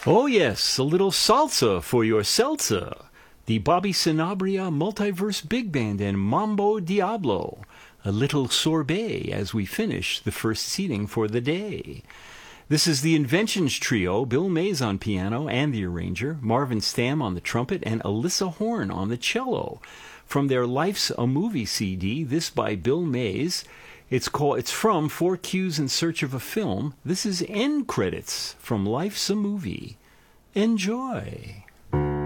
Oh yes, a little salsa for your seltzer. The Bobby Sanabria Multiverse Big Band and Mambo Diablo. A little sorbet as we finish the first seating for the day. This is the Inventions Trio, Bill Mays on piano and the arranger, Marvin Stamm on the trumpet, and Alyssa Horn on the cello. From their Life's a Movie CD, this by Bill Mays. It's from 4 Q's in Search of a Film. This is End Credits from Life's a Movie. Enjoy.